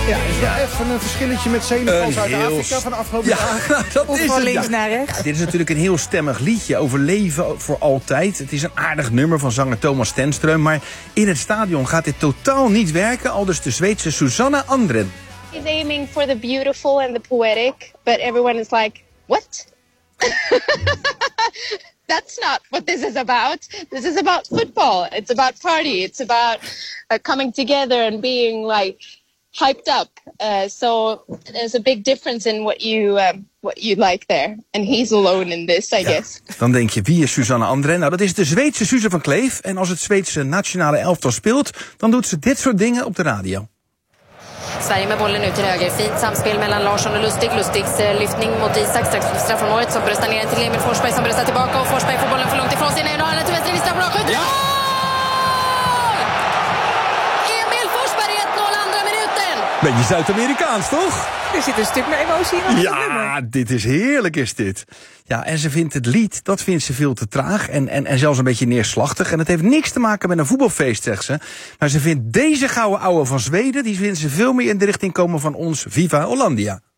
Ja, is wel even een verschilletje met Senegal Zuid-Afrika van de afgelopen dagen. Dat is van het, links naar rechts. Ja, dit is natuurlijk een heel stemmig liedje over leven voor altijd. Het is een aardig nummer van zanger Thomas Stenström. Maar in het stadion gaat dit totaal niet werken. Aldus de Zweedse Susanna Andren. He's aiming for the beautiful and the poetic, but everyone is like, what? That's not what this is about. This is about football. It's about party. It's about coming together and being like hyped up. So there's a big difference in what you like there. And he's alone in this, I guess. Dan denk je, wie is Susanna Andren? Nou, dat is de Zweedse Suze van Kleef. En als het Zweedse nationale elftal speelt, dan doet ze dit soort dingen op de radio. Sverige med bollen nu till höger. Fint samspel mellan Larsson och Lustig. Lustigs lyftning mot Isak strax efter straffområdet som bröstar ner till Emil Forsberg som bröstar tillbaka och Forsberg får bollen för långt ifrån sig. Nej, nu har han till vänster i straffområdet. Skjuter! Ja! Emil Forsberg 1-0 andra minuten. Beetje Zuid-Amerikaans, toch? Er zit een stuk meer emotie in. Ja, dit is heerlijk, is dit. Ja, en ze vindt het lied, dat vindt ze veel te traag en zelfs een beetje neerslachtig. En het heeft niks te maken met een voetbalfeest, zegt ze. Maar ze vindt deze gouden ouwe van Zweden, die vindt ze veel meer in de richting komen van ons Viva Hollandia.